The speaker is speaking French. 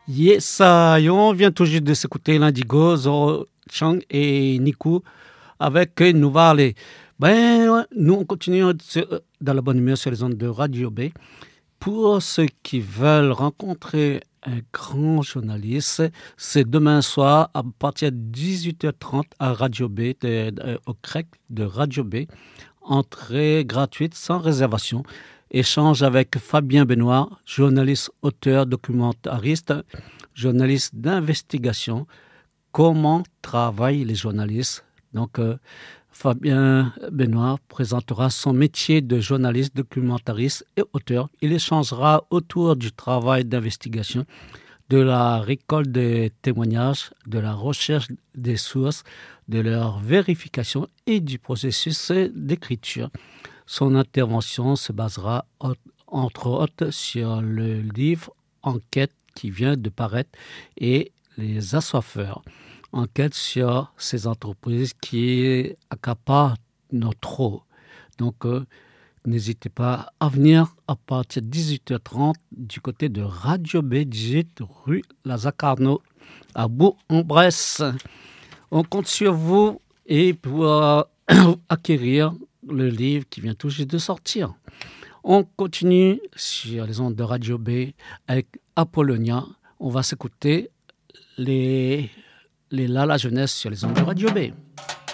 Yes, on vient tout juste de s'écouter l'Indigo, Zoro Chang et Niku avec Nouvale. Nous, on continue dans la bonne humeur sur les ondes de Radio B. Pour ceux qui veulent rencontrer un grand journaliste, c'est demain soir à partir de 18h30 à Radio B, au CREC de Radio B. Entrée gratuite sans réservation. Échange avec Fabien Benoît, journaliste, auteur, documentariste, journaliste d'investigation. Comment travaillent les journalistes? Donc, Fabien Benoît présentera son métier de journaliste, documentariste et auteur. Il échangera autour du travail d'investigation, de la récolte des témoignages, de la recherche des sources, de leur vérification et du processus d'écriture. Son intervention se basera entre autres sur le livre Enquête qui vient de paraître et Les Assoiffeurs. Enquête sur ces entreprises qui accaparent notre eau. Donc, n'hésitez pas à venir à partir de 18h30 du côté de Radio B, 18 rue Lazare-Carnot à Bourg-en-Bresse. On compte sur vous et pour acquérir le livre qui vient tout juste de sortir. On continue sur les ondes de Radio B avec Apollonia. On va s'écouter les La Jeunesse sur les ondes de Radio B.